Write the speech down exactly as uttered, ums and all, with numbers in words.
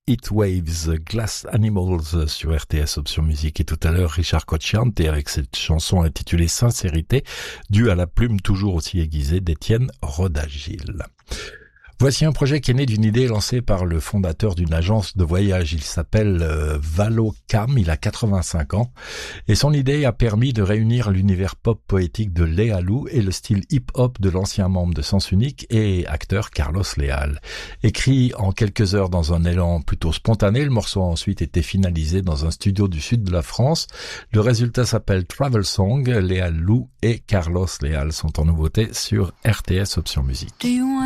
Heatwaves, Glass Animals sur R T S Option Musique. Et tout à l'heure, Richard Cocciante avec cette chanson intitulée Sincérité, due à la plume toujours aussi aiguisée d'Étienne Rodagil. Voici un projet qui est né d'une idée lancée par le fondateur d'une agence de voyage. Il s'appelle euh, Valocam, il a quatre-vingt-cinq ans. Et son idée a permis de réunir l'univers pop poétique de Léa Lou et le style hip-hop de l'ancien membre de Sens Unique et acteur Carlos Leal. Écrit en quelques heures dans un élan plutôt spontané, le morceau a ensuite été finalisé dans un studio du sud de la France. Le résultat s'appelle Travel Song. Léa Lou et Carlos Leal sont en nouveauté sur R T S Option Musique.